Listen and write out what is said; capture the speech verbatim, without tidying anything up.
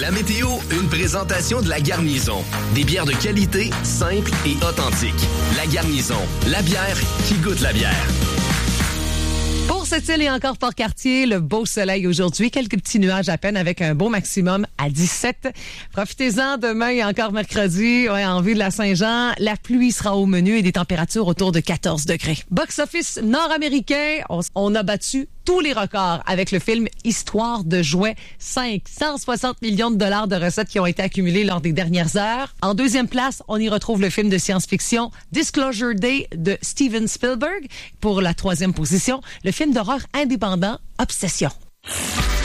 La météo, une présentation de La Garnison. Des bières de qualité, simples et authentiques. La Garnison, la bière qui goûte la bière. Pour cette île et encore Port-Cartier, le beau soleil aujourd'hui. Quelques petits nuages à peine avec un beau maximum à dix-sept. Profitez-en demain et encore mercredi. Ouais, en vue de la Saint-Jean, la pluie sera au menu et des températures autour de quatorze degrés. Box-office nord-américain, on, on a battu tous les records avec le film Histoire de jouets. cinq cent soixante millions de dollars de recettes qui ont été accumulées lors des dernières heures. En deuxième place, on y retrouve le film de science-fiction Disclosure Day de Steven Spielberg. Pour la troisième position, le film d'horreur indépendant Obsession.